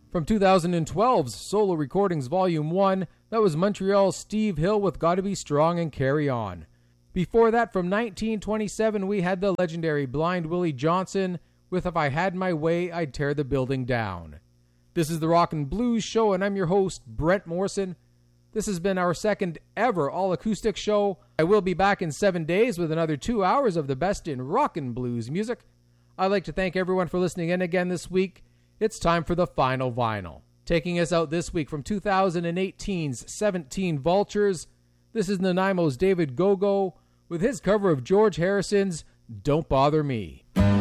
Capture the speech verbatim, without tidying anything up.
From two thousand twelve's Solo Recordings Volume one, that was Montreal's Steve Hill with Gotta Be Strong and Carry On. Before that, from nineteen twenty-seven, we had the legendary Blind Willie Johnson with If I Had My Way, I'd Tear the Building Down. This is the Rock and Blues Show, and I'm your host, Brent Morrison. This has been our second ever all-acoustic show. I will be back in seven days with another two hours of the best in rock and blues music. I'd like to thank everyone for listening in again this week. It's time for the final vinyl. Taking us out this week from two thousand eighteen's seventeen Vultures, this is Nanaimo's David Gogo with his cover of George Harrison's Don't Bother Me.